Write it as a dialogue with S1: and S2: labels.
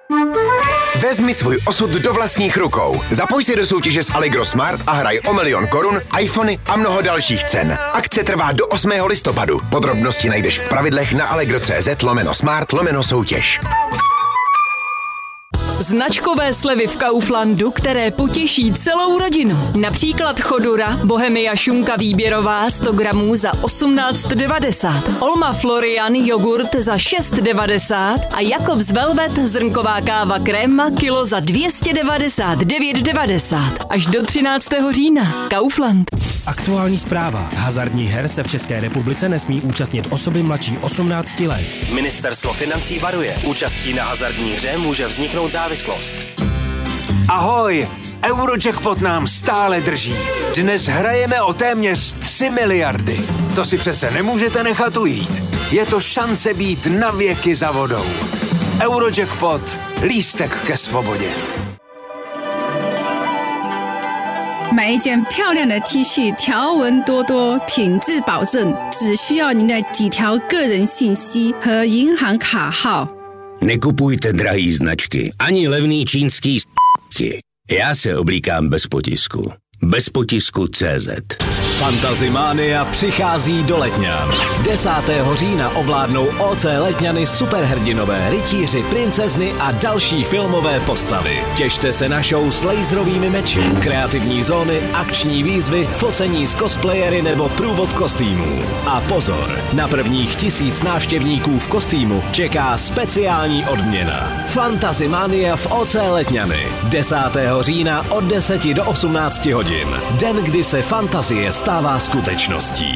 S1: Vezmi svůj osud do vlastních rukou. Zapoj se do soutěže s Allegro Smart a hraj o 1 000 000 korun, iPhony a mnoho dalších cen. Akce trvá do 8. listopadu. Podrobnosti najdeš v pravidlech na allegro.cz/smart/soutěž.
S2: Značkové slevy v Kauflandu, které potěší celou rodinu. Například Chodura, Bohemia šunka výběrová 100 gramů za 18,90. Olma Florian jogurt za 6,90 a Jakobs Velvet zrnková káva kréma kilo za 299,90. Až do 13. října. Kaufland.
S3: Aktuální zpráva. Hazardních her se v České republice nesmí účastnit osoby mladší 18 let.
S4: Ministerstvo financí varuje. Účastí na hazardní hře může vzniknout závislost.
S5: Ahoj! Eurojackpot nám stále drží. Dnes hrajeme o téměř 3 miliardy. To si přece nemůžete nechat ujít. Je to šance být na věky za vodou. Eurojackpot. Lístek ke svobodě.
S6: 买一件漂亮的 T 恤，条纹多多，品质保证，只需要您的几条个人信息和银行卡号。
S7: Nekupujte drahý značky, ani levný čínský s***ky. Já se oblíkám bez potisku. Bez potisku CZ.
S8: Fantazimánia přichází do Letňan. 10. října ovládnou OC Letňany superhrdinové, rytíři, princezny a další filmové postavy. Těšte se na show s laserovými meči, kreativní zóny, akční výzvy, focení s cosplayery nebo průvod kostýmů. A pozor, na prvních 1000 návštěvníků v kostýmu čeká speciální odměna. Fantazimánia v OC Letňany. 10. října od 10 do 18 hodin. Den, kdy se fantazie stává skutečností.